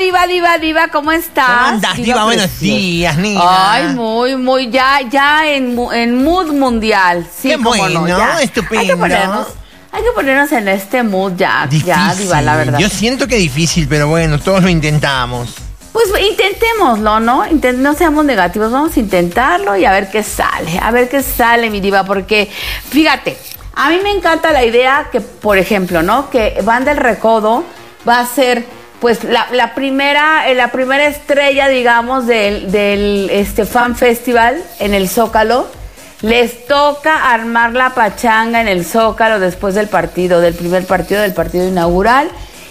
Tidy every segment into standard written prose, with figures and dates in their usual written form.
Diva, ¿cómo estás? ¿Cómo andas, Diva? Buenos días, niña. Ay, muy, ya en mood mundial. Sí, qué bueno, no, estupendo. Hay que ponernos en este mood ya, Diva, la verdad. Yo siento que es difícil, pero bueno, todos lo intentamos. Pues intentémoslo, ¿no? No seamos negativos, vamos a intentarlo y a ver qué sale, mi Diva, porque, fíjate, a mí me encanta la idea que, por ejemplo, ¿no? Que Banda El Recodo va a ser, pues, la primera estrella, digamos, del Fan Festival en el Zócalo. Les toca armar la pachanga en el Zócalo después del primer partido, del partido inaugural.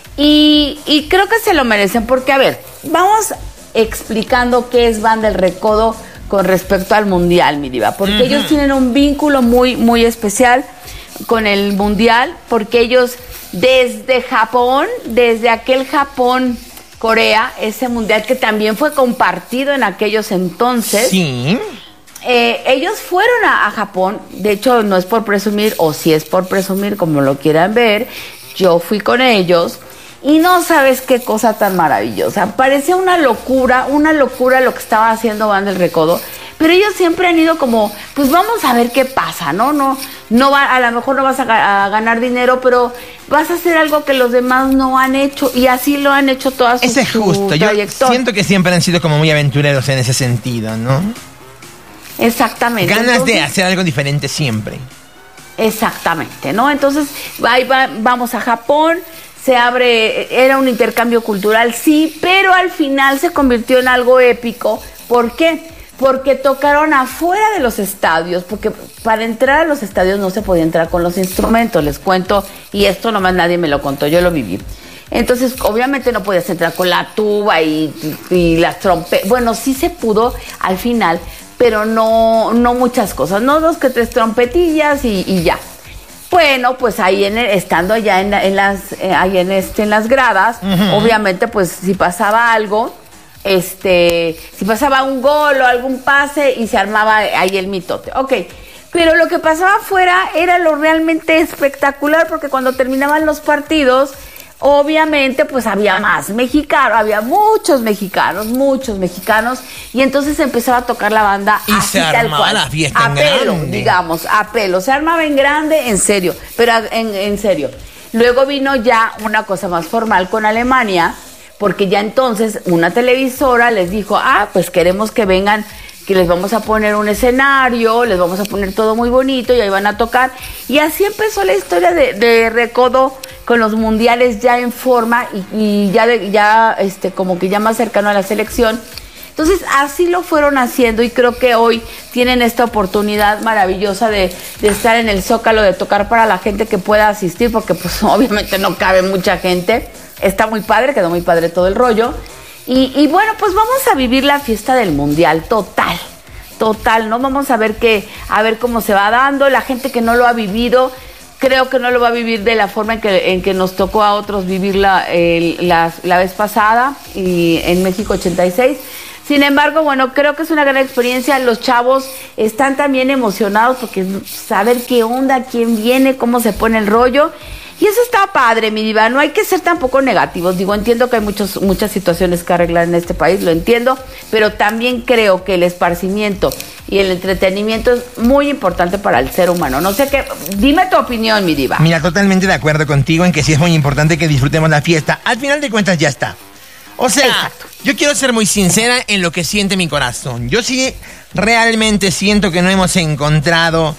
Y creo que se lo merecen, porque, a ver, vamos explicando qué es Banda El Recodo con respecto al Mundial, mi Diva, porque ellos tienen un vínculo muy, muy especial con el Mundial, porque ellos desde Japón, desde aquel Japón-Corea, ese Mundial que también fue compartido en aquellos entonces. Sí. Ellos fueron a Japón, de hecho no es por presumir, o si es por presumir, como lo quieran ver, yo fui con ellos. Y no sabes qué cosa tan maravillosa. Parecía una locura lo que estaba haciendo Banda El Recodo. Pero ellos siempre han ido como, pues vamos a ver qué pasa, ¿no? A lo mejor no vas a ganar dinero, pero vas a hacer algo que los demás no han hecho. Y así lo han hecho toda su trayectoria. Eso es justo. Yo siento que siempre han sido como muy aventureros en ese sentido, ¿no? Exactamente. Ganas de hacer algo diferente siempre. Exactamente, ¿no? Entonces, vamos a Japón. Se abre, era un intercambio cultural, sí, pero al final se convirtió en algo épico. ¿Por qué? Porque tocaron afuera de los estadios, porque para entrar a los estadios no se podía entrar con los instrumentos, les cuento, y esto nomás nadie me lo contó, yo lo viví. Entonces, obviamente no podías entrar con la tuba y las trompetas. Bueno, sí se pudo al final, pero no muchas cosas, no 2 que 3 trompetillas y ya. Bueno, pues ahí estando allá en las gradas, obviamente, pues si pasaba algo, si pasaba un gol o algún pase y se armaba ahí el mitote. Ok, pero lo que pasaba afuera era lo realmente espectacular, porque cuando terminaban los partidos, obviamente, pues había más mexicanos, había muchos mexicanos, y entonces empezaba a tocar la banda y así, se armaba la fiesta en grande. Digamos, a pelo, se armaba en grande, en serio, pero en serio. Luego vino ya una cosa más formal con Alemania, porque ya entonces una televisora les dijo, pues queremos que vengan, que les vamos a poner un escenario, les vamos a poner todo muy bonito y ahí van a tocar. Y así empezó la historia de Recodo con los mundiales ya en forma y ya como que ya más cercano a la selección. Entonces así lo fueron haciendo y creo que hoy tienen esta oportunidad maravillosa de estar en el Zócalo, de tocar para la gente que pueda asistir, porque pues obviamente no cabe mucha gente. Está muy padre, quedó muy padre todo el rollo. Y bueno, pues vamos a vivir la fiesta del Mundial, total, ¿no? Vamos a ver cómo se va dando. La gente que no lo ha vivido, creo que no lo va a vivir de la forma en que nos tocó a otros vivir la vez pasada, y en México 86. Sin embargo, bueno, creo que es una gran experiencia. Los chavos están también emocionados porque saber qué onda, quién viene, cómo se pone el rollo. Y eso está padre, mi Diva. No hay que ser tampoco negativos. Digo, entiendo que hay muchas situaciones que arreglar en este país, lo entiendo, pero también creo que el esparcimiento y el entretenimiento es muy importante para el ser humano. No sé qué, dime tu opinión, mi Diva. Mira, totalmente de acuerdo contigo en que sí es muy importante que disfrutemos la fiesta. Al final de cuentas ya está. O sea, exacto. Yo quiero ser muy sincera en lo que siente mi corazón. Yo sí realmente siento que no hemos encontrado,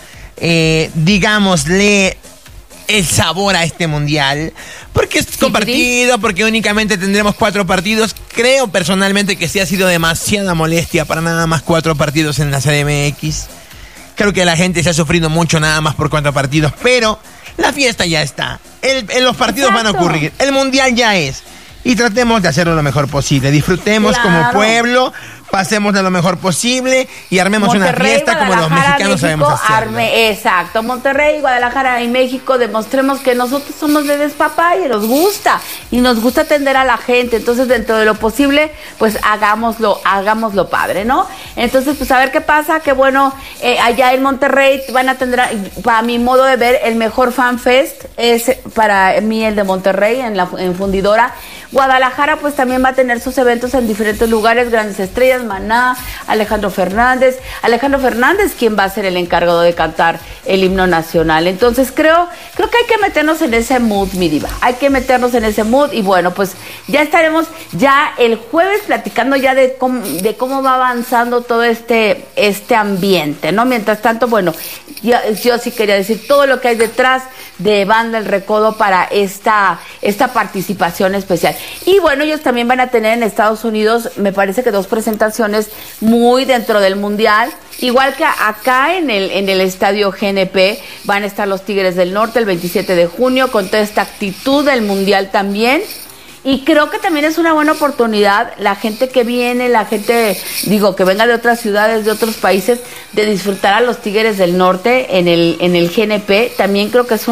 digámosle, el sabor a este mundial, porque es compartido, porque únicamente tendremos 4 partidos. Creo personalmente que sí ha sido demasiada molestia para nada más 4 partidos en la CDMX. Creo que la gente se ha sufrido mucho nada más por 4 partidos, pero la fiesta ya está. Los partidos van a ocurrir, el mundial ya es. Y tratemos de hacerlo lo mejor posible. Disfrutemos como pueblo, pasemos de lo mejor posible y armemos Monterrey, una fiesta como los mexicanos sabemos hacerlo. Exacto, Monterrey, Guadalajara y México demostremos que nosotros somos de despapalle, nos gusta y nos gusta atender a la gente. Entonces, dentro de lo posible, pues hagámoslo padre, ¿no? Entonces, pues a ver qué pasa, que bueno, allá en Monterrey van a tener, para mi modo de ver, el mejor fan fest es para mí el de Monterrey en Fundidora. Guadalajara pues también va a tener sus eventos en diferentes lugares, grandes estrellas, Maná, Alejandro Fernández, quien va a ser el encargado de cantar el himno nacional. Entonces creo que hay que meternos en ese mood, mi diva, hay que meternos en ese mood y bueno, pues ya estaremos ya el jueves platicando ya de cómo va avanzando todo este ambiente, ¿no? Mientras tanto, bueno, yo sí quería decir todo lo que hay detrás de Banda El Recodo para esta participación especial. Y bueno, ellos también van a tener en Estados Unidos, me parece que 2 presentaciones muy dentro del Mundial. Igual que acá en el Estadio GNP van a estar los Tigres del Norte el 27 de junio con toda esta actitud del Mundial también. Y creo que también es una buena oportunidad la gente que viene, que venga de otras ciudades, de otros países, de disfrutar a los Tigres del Norte en el GNP. También creo que es es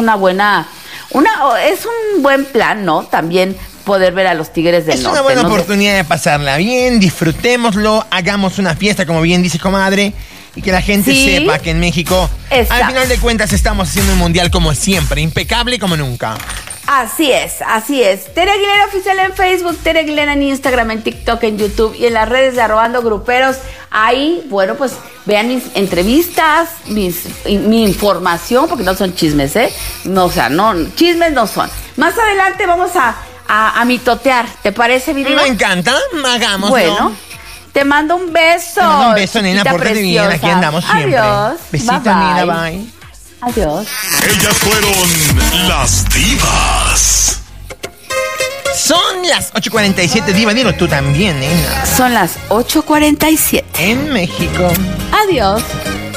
un buen plan, ¿no? También poder ver a los Tigres del Norte. Es una buena oportunidad de pasarla bien, disfrutémoslo, hagamos una fiesta, como bien dice comadre, y que la gente sepa que en México, al final de cuentas, estamos haciendo un mundial como siempre, impecable como nunca. Así es. Tere Aguilera Oficial en Facebook, Tere Aguilera en Instagram, en TikTok, en YouTube y en las redes de @gruperos. Ahí, bueno, pues vean mis entrevistas, mi información, porque no son chismes, No, o sea, no, chismes no son. Más adelante vamos a mitotear, ¿te parece, mi diva? Me encanta, hagámoslo. Bueno, te mando un beso. Te mando un beso, nena, pórtate bien, aquí andamos siempre. Adiós. Besito, nena, bye. Adiós. Ellas fueron las divas. Son las 8:47, diva, dilo tú también, nena. Son las 8:47. En México. Adiós.